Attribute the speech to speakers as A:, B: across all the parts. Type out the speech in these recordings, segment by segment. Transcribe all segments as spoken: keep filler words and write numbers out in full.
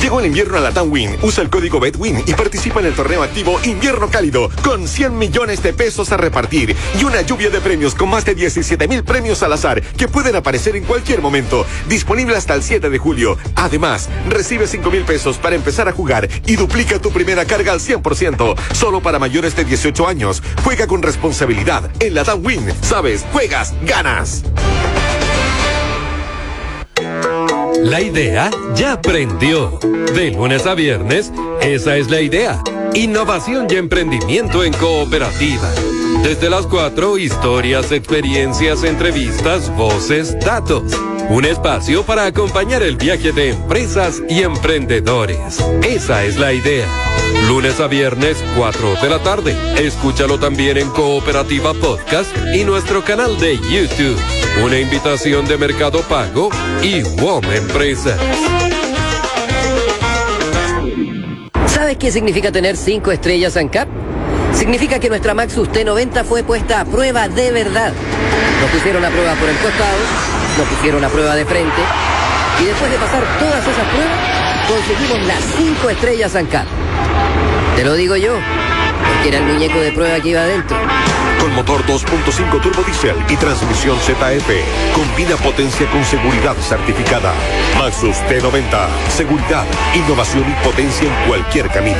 A: Llegó el invierno a la TAMWIN. Usa el código BETWIN y participa en el torneo activo Invierno Cálido con cien millones de pesos a repartir y una lluvia de premios con más de diecisiete mil premios al azar que pueden aparecer en cualquier momento. Disponible hasta el siete de julio. Además, recibe cinco mil pesos para empezar a jugar y duplica tu primera carga al cien por ciento. Solo para mayores de dieciocho años. Juega con responsabilidad. En la TAMWIN, sabes, juegas, ganas.
B: La idea ya prendió. De lunes a viernes, esa es la idea. Innovación y emprendimiento en cooperativa. Desde las cuatro, historias, experiencias, entrevistas, voces, datos. Un espacio para acompañar el viaje de empresas y emprendedores. Esa es la idea. Lunes a viernes, cuatro de la tarde. Escúchalo también en Cooperativa Podcast y nuestro canal de YouTube. Una invitación de Mercado Pago y W O M Empresas.
C: ¿Sabes qué significa tener cinco estrellas ANCAP? Significa que nuestra Maxus T noventa fue puesta a prueba de verdad. Nos pusieron a prueba por el costado, nos pusieron a prueba de frente, y después de pasar todas esas pruebas, conseguimos las cinco estrellas ANCAP. Te lo digo yo, porque era el muñeco de prueba que iba adentro.
A: Con motor dos punto cinco turbo diésel y transmisión Z F. Combina potencia con seguridad certificada. Maxus T noventa. Seguridad, innovación y potencia en cualquier camino.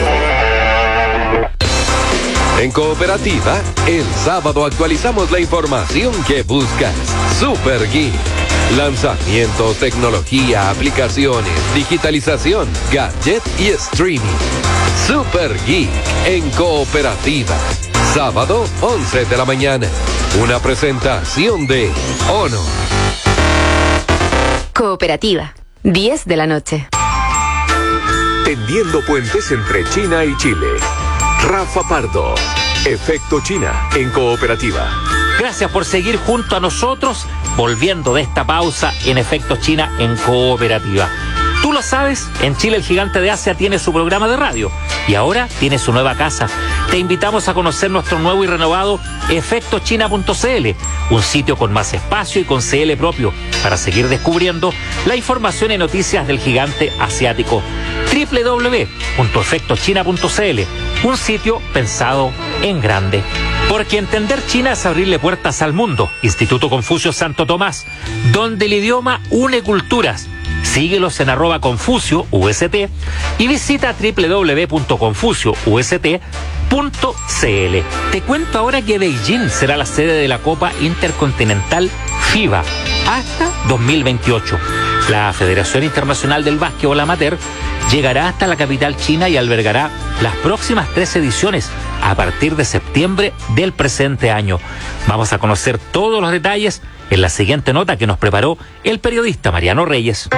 B: En Cooperativa, el sábado actualizamos la información que buscas. Super Geek. Lanzamientos, tecnología, aplicaciones, digitalización, gadget y streaming. Super Geek en Cooperativa. Sábado, once de la mañana. Una presentación de Honor.
D: Cooperativa, diez de la noche.
A: Tendiendo puentes entre China y Chile. Rafa Pardo. Efecto China en Cooperativa.
E: Gracias por seguir junto a nosotros, volviendo de esta pausa en Efecto China en Cooperativa. Tú lo sabes, en Chile el gigante de Asia tiene su programa de radio y ahora tiene su nueva casa. Te invitamos a conocer nuestro nuevo y renovado efecto china punto c l, un sitio con más espacio y con C L propio para seguir descubriendo la información y noticias del gigante asiático. doble u doble u doble u punto efecto china punto c l, un sitio pensado en grande. Porque entender China es abrirle puertas al mundo. Instituto Confucio Santo Tomás, donde el idioma une culturas. Síguelos en arroba Confucio U S T y visita doble u doble u doble u punto confucio u s t punto c l. Te cuento ahora que Beijing será la sede de la Copa Intercontinental FIBA hasta dos mil veintiocho. La Federación Internacional del Básquetbol Amateur llegará hasta la capital china y albergará las próximas tres ediciones a partir de septiembre del presente año. Vamos a conocer todos los detalles en la siguiente nota que nos preparó el periodista Mariano Reyes.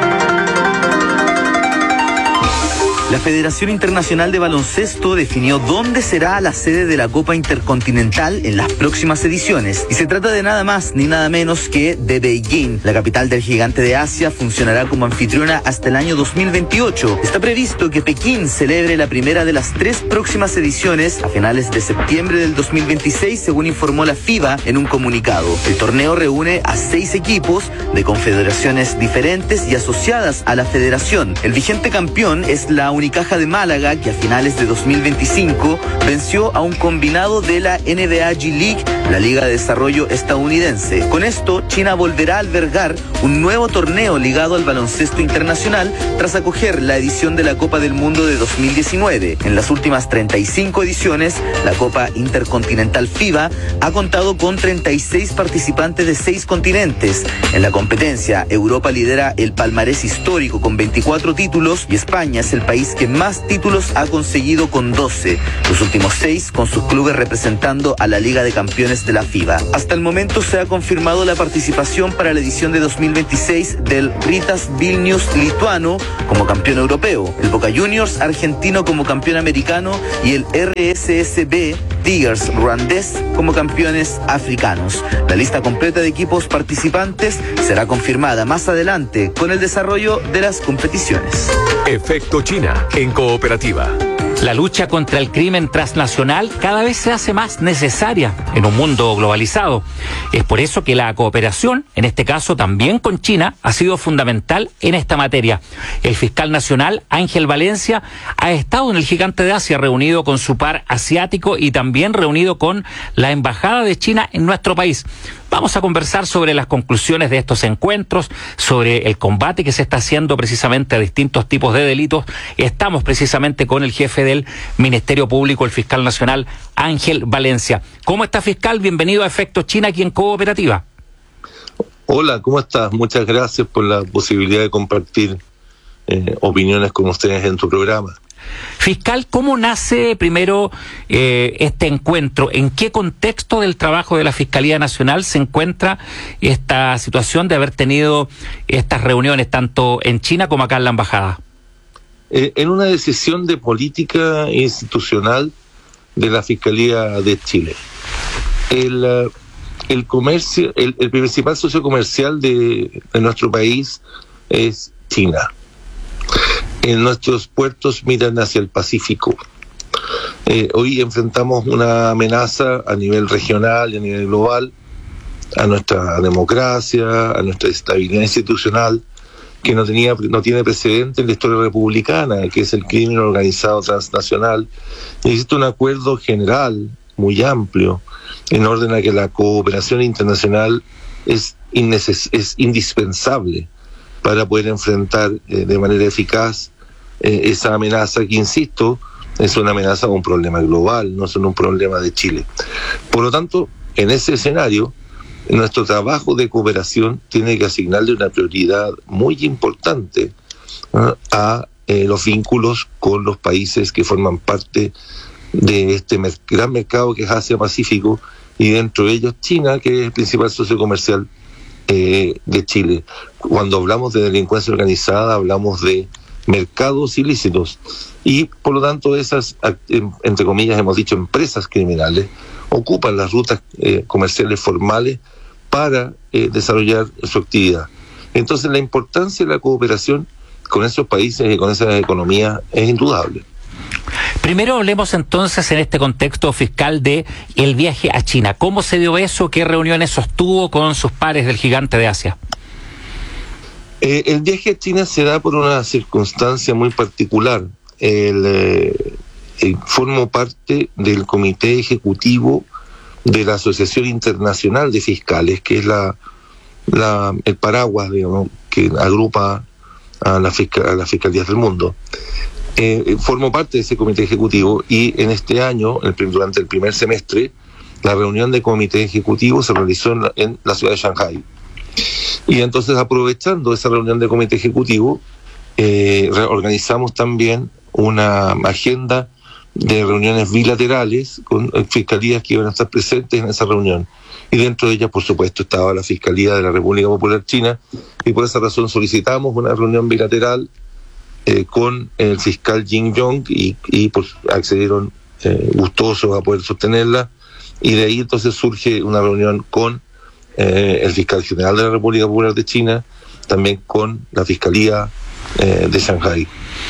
F: La Federación Internacional de Baloncesto definió dónde será la sede de la Copa Intercontinental en las próximas ediciones. Y se trata de nada más ni nada menos que de Beijing. La capital del gigante de Asia funcionará como anfitriona hasta el año dos mil veintiocho. Está previsto que Pekín celebre la primera de las tres próximas ediciones a finales de septiembre del dos mil veintiséis, según informó la FIBA en un comunicado. El torneo reúne a seis equipos de confederaciones diferentes y asociadas a la federación. El vigente campeón es la Unicaja de Málaga, que a finales de dos mil veinticinco venció a un combinado de la N B A G League, la Liga de Desarrollo estadounidense. Con esto, China volverá a albergar un nuevo torneo ligado al baloncesto internacional tras acoger la edición de la Copa del Mundo de dos mil diecinueve. En las últimas treinta y cinco ediciones, la Copa Intercontinental FIBA ha contado con treinta y seis participantes de seis continentes. En la competencia, Europa lidera el palmarés histórico con veinticuatro títulos y España es el país que más títulos ha conseguido con doce, los últimos seis con sus clubes representando a la Liga de Campeones de la FIBA. Hasta el momento se ha confirmado la participación para la edición de dos mil veintiséis del Ritas Vilnius lituano como campeón europeo, el Boca Juniors argentino como campeón americano y el R S S B Tigers ruandés como campeones africanos. La lista completa de equipos participantes será confirmada más adelante con el desarrollo de las competiciones.
A: Efecto China en Cooperativa.
E: La lucha contra el crimen transnacional cada vez se hace más necesaria en un mundo globalizado. Es por eso que la cooperación, en este caso también con China, ha sido fundamental en esta materia. El fiscal nacional, Ángel Valencia, ha estado en el Gigante de Asia reunido con su par asiático y también reunido con la Embajada de China en nuestro país. Vamos a conversar sobre las conclusiones de estos encuentros, sobre el combate que se está haciendo precisamente a distintos tipos de delitos. Estamos precisamente con el jefe del Ministerio Público, el fiscal nacional, Ángel Valencia. ¿Cómo está, fiscal? Bienvenido a Efectos China aquí en Cooperativa.
G: Hola, ¿cómo estás? Muchas gracias por la posibilidad de compartir eh, opiniones con ustedes en tu programa.
E: Fiscal, ¿cómo nace primero eh, este encuentro? ¿En qué contexto del trabajo de la Fiscalía Nacional se encuentra esta situación de haber tenido estas reuniones tanto en China como acá en la Embajada?
G: Eh, en una decisión de política institucional de la Fiscalía de Chile. El, uh, el comercio, el, el principal socio comercial de, de nuestro país es China. En nuestros puertos miran hacia el Pacífico. Eh, hoy enfrentamos una amenaza a nivel regional y a nivel global a nuestra democracia, a nuestra estabilidad institucional, que no tenía, no tiene precedente en la historia republicana, que es el crimen organizado transnacional. Existe un acuerdo general muy amplio en orden a que la cooperación internacional es, inneces- es indispensable para poder enfrentar eh, de manera eficaz eh, esa amenaza que, insisto, es una amenaza o un problema global, no es un problema de Chile. Por lo tanto, en ese escenario, nuestro trabajo de cooperación tiene que asignarle una prioridad muy importante ¿no? a eh, los vínculos con los países que forman parte de este mer- gran mercado que es Asia-Pacífico, y dentro de ellos China, que es el principal socio comercial eh, de Chile. Cuando hablamos de delincuencia organizada, hablamos de mercados ilícitos, y por lo tanto esas, entre comillas, hemos dicho, empresas criminales ocupan las rutas eh, comerciales formales para eh, desarrollar su actividad. Entonces la importancia de la cooperación con esos países y con esas economías es indudable.
E: Primero hablemos entonces en este contexto fiscal de el viaje a China. ¿Cómo se dio eso? ¿Qué reuniones sostuvo con sus pares del Gigante de Asia?
G: Eh, el viaje a China se da por una circunstancia muy particular. El, eh, eh, formo parte del comité ejecutivo de la Asociación Internacional de Fiscales, que es la, la el paraguas, digamos, que agrupa a, la fiscal, a las fiscalías del mundo. Eh, formo parte de ese comité ejecutivo, y en este año, el, durante el primer semestre, la reunión de comité ejecutivo se realizó en la, en la ciudad de Shanghái. Y entonces, aprovechando esa reunión de comité ejecutivo, eh, organizamos también una agenda de reuniones bilaterales con fiscalías que iban a estar presentes en esa reunión. Y dentro de ellas, por supuesto, estaba la Fiscalía de la República Popular China, y por esa razón solicitamos una reunión bilateral eh, con el fiscal Jin Yong, y, y pues accedieron eh, gustosos a poder sostenerla, y de ahí entonces surge una reunión con eh, el fiscal general de la República Popular de China, también con la Fiscalía eh, de Shanghái.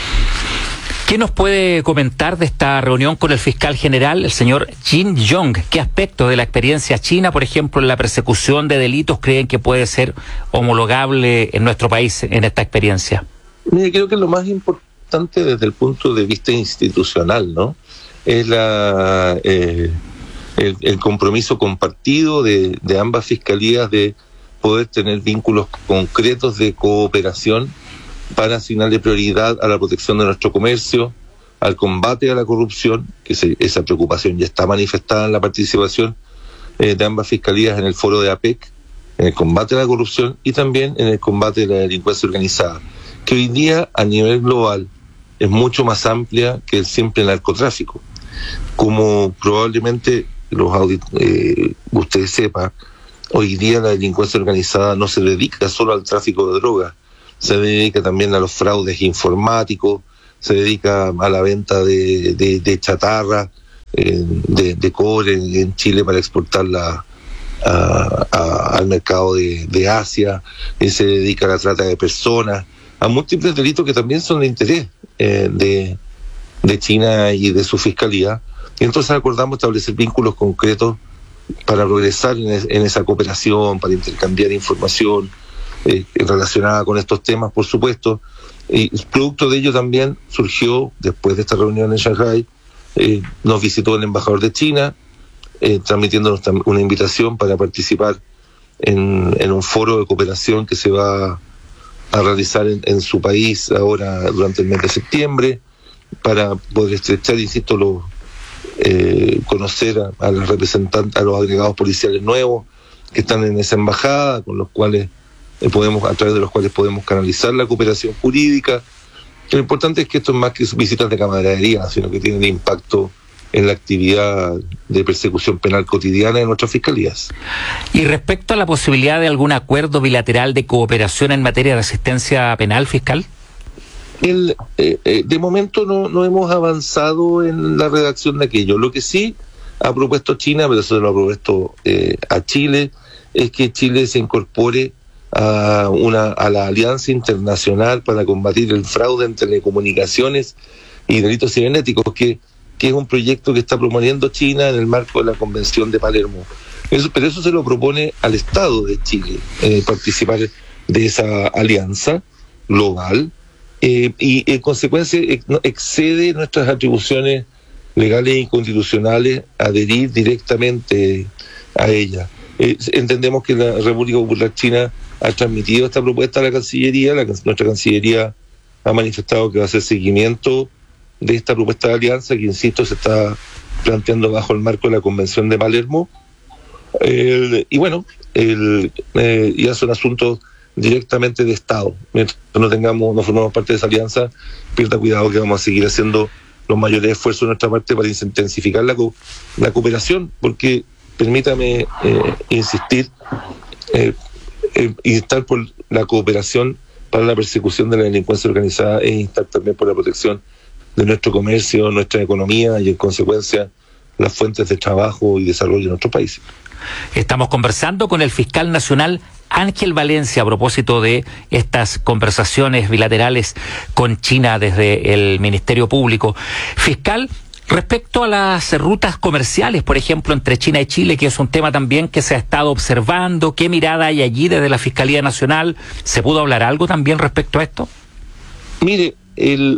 E: ¿Qué nos puede comentar de esta reunión con el fiscal general, el señor Jin Yong? ¿Qué aspectos de la experiencia china, por ejemplo, en la persecución de delitos, creen que puede ser homologable en nuestro país en esta experiencia?
G: Mire, creo que lo más importante desde el punto de vista institucional, ¿no? Es la eh, el, el compromiso compartido de, de ambas fiscalías de poder tener vínculos concretos de cooperación para asignarle prioridad a la protección de nuestro comercio, al combate a la corrupción, que se, esa preocupación ya está manifestada en la participación eh, de ambas fiscalías en el foro de APEC, en el combate a la corrupción y también en el combate de la delincuencia organizada, que hoy día a nivel global es mucho más amplia que el simple narcotráfico. Como probablemente los audit- eh, ustedes sepan, hoy día la delincuencia organizada no se dedica solo al tráfico de drogas, se dedica también a los fraudes informáticos, se dedica a la venta de, de, de chatarra, eh, de, de cobre en, en Chile para exportarla a, a, al mercado de, de Asia, y se dedica a la trata de personas, a múltiples delitos que también son de interés eh, de, de China y de su fiscalía. Y entonces acordamos establecer vínculos concretos para progresar en, es, en esa cooperación, para intercambiar información eh, relacionada con estos temas, por supuesto. Y producto de ello también surgió, después de esta reunión en Shanghái, eh, nos visitó el embajador de China, eh, transmitiéndonos una invitación para participar en, en un foro de cooperación que se va a realizar en, en su país ahora durante el mes de septiembre, para poder estrechar, insisto, los Eh, conocer a, a los representantes, a los agregados policiales nuevos que están en esa embajada, con los cuales eh, podemos, a través de los cuales podemos canalizar la cooperación jurídica. Lo importante es que esto es más que visitas de camaradería, sino que tienen impacto en la actividad de persecución penal cotidiana de nuestras fiscalías.
E: Y respecto a la posibilidad de algún acuerdo bilateral de cooperación en materia de asistencia penal, fiscal.
G: El, eh, eh, de momento no, no hemos avanzado en la redacción de aquello. Lo que sí ha propuesto China, pero eso lo ha propuesto eh, a Chile, es que Chile se incorpore a, una, a la Alianza Internacional para combatir el fraude en telecomunicaciones y delitos cibernéticos, que, que es un proyecto que está proponiendo China en el marco de la Convención de Palermo. Eso, pero eso se lo propone al Estado de Chile, eh, participar de esa alianza global. Eh, y en consecuencia excede nuestras atribuciones legales y constitucionales adherir directamente a ella. Eh, entendemos que la República Popular China ha transmitido esta propuesta a la Cancillería. La, nuestra Cancillería ha manifestado que va a hacer seguimiento de esta propuesta de alianza, que insisto se está planteando bajo el marco de la Convención de Palermo. El, y bueno, el, eh, ya son asuntos directamente de Estado. Mientras no tengamos, no formamos parte de esa alianza, pierda cuidado que vamos a seguir haciendo los mayores esfuerzos de nuestra parte para intensificar la, co- la cooperación, porque permítame eh, insistir, eh, eh, instar por la cooperación para la persecución de la delincuencia organizada e instar también por la protección de nuestro comercio, nuestra economía y en consecuencia las fuentes de trabajo y desarrollo de nuestro país.
E: Estamos conversando con el fiscal nacional Ángel Valencia a propósito de estas conversaciones bilaterales con China desde el Ministerio Público. Fiscal, respecto a las rutas comerciales, por ejemplo, entre China y Chile, que es un tema también que se ha estado observando, ¿qué mirada hay allí desde la Fiscalía Nacional? ¿Se pudo hablar algo también respecto a esto?
G: Mire, el,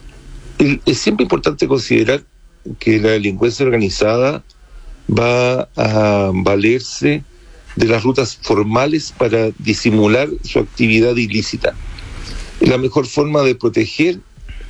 G: el, es siempre importante considerar que la delincuencia organizada va a valerse de las rutas formales para disimular su actividad ilícita. La mejor forma de proteger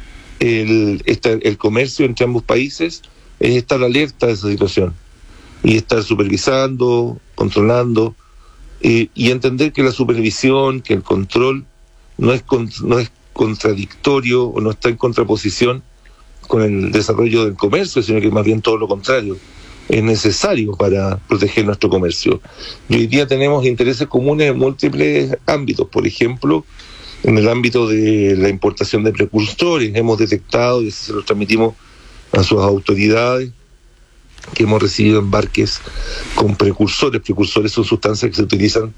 G: el, esta, el comercio entre ambos países es estar alerta de esa situación y estar supervisando, controlando eh, y entender que la supervisión, que el control no es, con, no es contradictorio o no está en contraposición con el desarrollo del comercio, sino que más bien todo lo contrario. Es necesario para proteger nuestro comercio. Y hoy día tenemos intereses comunes en múltiples ámbitos. Por ejemplo, en el ámbito de la importación de precursores, hemos detectado, y se lo transmitimos a sus autoridades, que hemos recibido embarques con precursores. Precursores son sustancias que se utilizan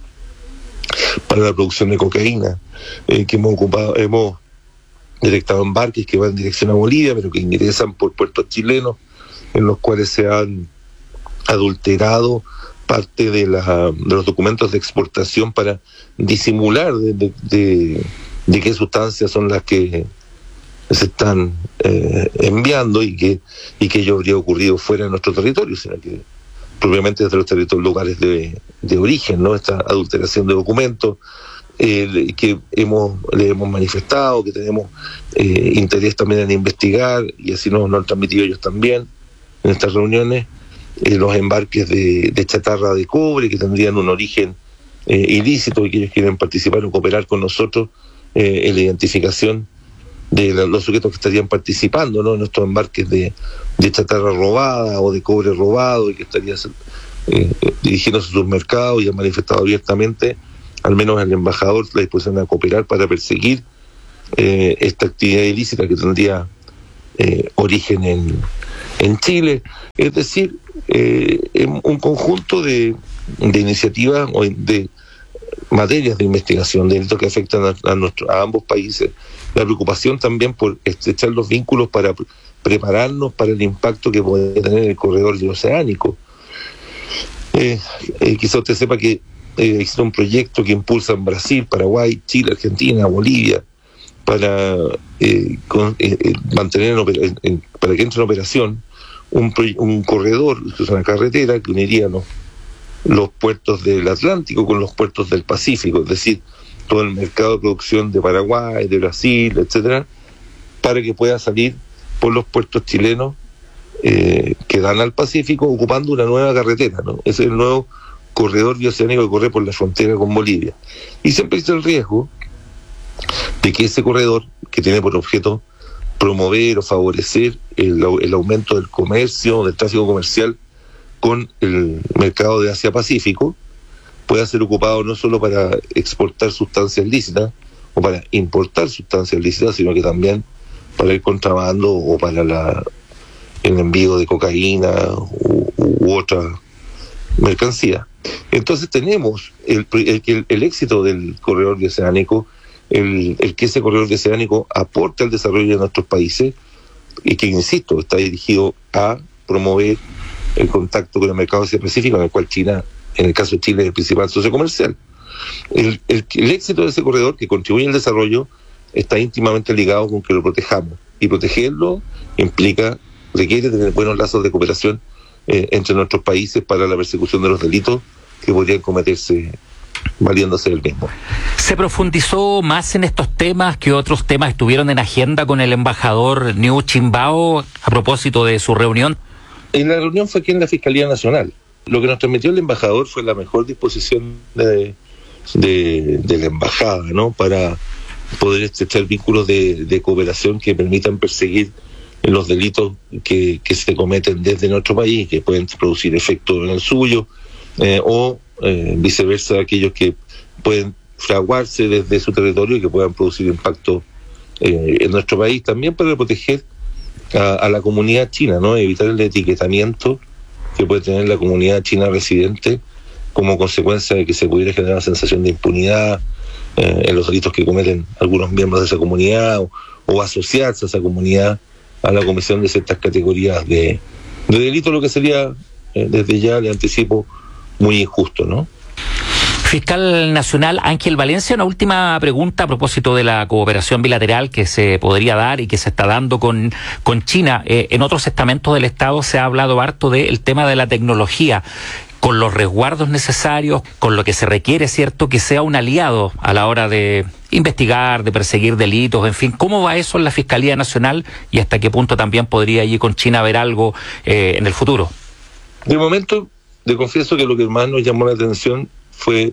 G: para la producción de cocaína, eh, que hemos ocupado, hemos detectado embarques que van en dirección a Bolivia, pero que ingresan por puertos chilenos, en los cuales se han adulterado parte de, la, de los documentos de exportación para disimular de, de, de, de qué sustancias son las que se están eh, enviando y que y que ello habría ocurrido fuera de nuestro territorio, sino que propiamente desde los territorios, lugares de, de origen, ¿no? Esta adulteración de documentos eh, que hemos le hemos manifestado, que tenemos eh, interés también en investigar, y así nos, nos han transmitido ellos también en estas reuniones, eh, los embarques de, de chatarra de cobre que tendrían un origen eh, ilícito y que ellos quieren participar o cooperar con nosotros eh, en la identificación de la, los sujetos que estarían participando, ¿no? En estos embarques de, de chatarra robada o de cobre robado y que estarían eh, dirigiéndose a sus mercados, y han manifestado abiertamente, al menos el embajador, la disposición a cooperar para perseguir eh, esta actividad ilícita que tendría eh, origen en en Chile. Es decir, eh, un conjunto de, de iniciativas o de materias de investigación, de delitos que afectan a, a, nuestro, a ambos países. La preocupación también por estrechar los vínculos para prepararnos para el impacto que puede tener el corredor oceánico. Eh, eh, quizá usted sepa que eh, existe un proyecto que impulsan Brasil, Paraguay, Chile, Argentina, Bolivia, para eh, con, eh, eh, mantener en opera- en, para que entre en operación un, un corredor, que es una carretera que uniría los, los puertos del Atlántico con los puertos del Pacífico, es decir, todo el mercado de producción de Paraguay, de Brasil, etcétera, para que pueda salir por los puertos chilenos eh, que dan al Pacífico, ocupando una nueva carretera, ¿no? Ese es el nuevo corredor bioceánico que corre por la frontera con Bolivia. Y siempre existe el riesgo de que ese corredor, que tiene por objeto promover o favorecer el, el aumento del comercio, del tráfico comercial con el mercado de Asia-Pacífico, pueda ser ocupado no solo para exportar sustancias lícitas o para importar sustancias lícitas, sino que también para el contrabando o para la, el envío de cocaína u, u otra mercancía. Entonces tenemos el, el, el, el éxito del corredor bioceánico, el, el que ese corredor bioceánico aporte al desarrollo de nuestros países y que, insisto, está dirigido a promover el contacto con el mercado Asia-Pacífico, en el cual China, en el caso de Chile, es el principal socio comercial. El, el, el éxito de ese corredor, que contribuye al desarrollo, está íntimamente ligado con que lo protejamos. Y protegerlo implica, requiere tener buenos lazos de cooperación eh, entre nuestros países para la persecución de los delitos que podrían cometerse valiéndose del mismo.
E: ¿Se profundizó más en estos temas que otros temas estuvieron en agenda con el embajador Niu Chimbao a propósito de su reunión?
G: En la reunión fue aquí en la Fiscalía Nacional. Lo que nos transmitió el embajador fue la mejor disposición de, de, de la embajada, ¿no? Para poder estrechar vínculos de, de cooperación que permitan perseguir los delitos que, que se cometen desde nuestro país, que pueden producir efecto en el suyo, eh, o eh, viceversa, aquellos que pueden fraguarse desde su territorio y que puedan producir impacto eh, en nuestro país, también para proteger a, a la comunidad china, ¿no? Evitar el etiquetamiento que puede tener la comunidad china residente como consecuencia de que se pudiera generar una sensación de impunidad eh, en los delitos que cometen algunos miembros de esa comunidad, o, o asociarse a esa comunidad a la comisión de ciertas categorías de, de delito, lo que sería, eh, desde ya le anticipo, muy injusto, ¿no?
E: Fiscal Nacional Ángel Valencia, una última pregunta a propósito de la cooperación bilateral que se podría dar y que se está dando con, con China. Eh, en otros estamentos del Estado se ha hablado harto del tema de la tecnología, con los resguardos necesarios, con lo que se requiere, ¿cierto?, que sea un aliado a la hora de investigar, de perseguir delitos, en fin. ¿Cómo va eso en la Fiscalía Nacional y hasta qué punto también podría allí con China haber algo eh, en el futuro?
G: De momento, le confieso que lo que más nos llamó la atención fue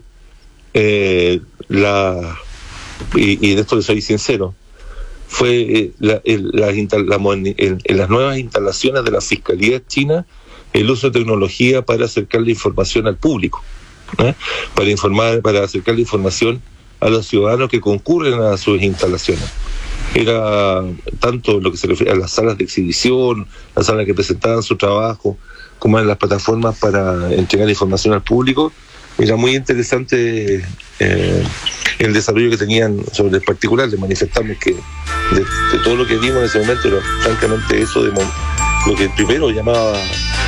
G: eh, la, y, y de esto le soy sincero, fue eh, la, el, la, la, el, en las nuevas instalaciones de la Fiscalía China, el uso de tecnología para acercar la información al público, ¿eh? para informar, para acercar la información a los ciudadanos que concurren a sus instalaciones. Era tanto lo que se refiere a las salas de exhibición, las salas que presentaban su trabajo, como en las plataformas para entregar información al público. Era muy interesante eh, el desarrollo que tenían sobre el particular. Les manifestamos que de, de todo lo que vimos en ese momento era francamente eso de lo que primero llamaba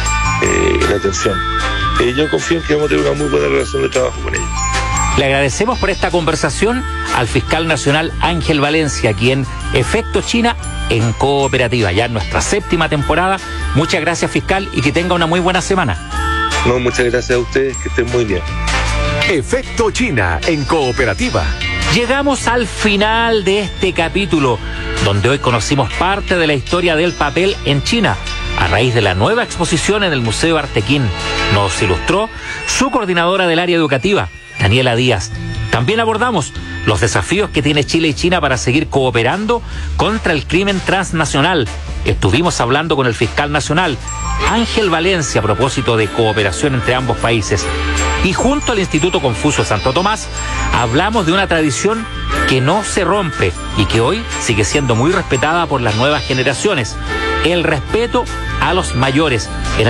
G: eh, la atención. Eh, yo confío en que vamos a tener una muy buena relación de trabajo con ellos.
E: Le agradecemos por esta conversación al fiscal nacional Ángel Valencia, quien Efecto China en Cooperativa, ya en nuestra séptima temporada. Muchas gracias, fiscal, y que tenga una muy buena semana.
G: No, muchas gracias a ustedes, que estén muy bien.
A: Efecto China en Cooperativa.
E: Llegamos al final de este capítulo, donde hoy conocimos parte de la historia del papel en China, a raíz de la nueva exposición en el Museo Artequín. Nos ilustró su coordinadora del área educativa, Daniela Díaz. También abordamos los desafíos que tiene Chile y China para seguir cooperando contra el crimen transnacional. Estuvimos hablando con el fiscal nacional, Ángel Valencia, a propósito de cooperación entre ambos países. Y junto al Instituto Confucio Santo Tomás, hablamos de una tradición que no se rompe y que hoy sigue siendo muy respetada por las nuevas generaciones: el respeto a los mayores. En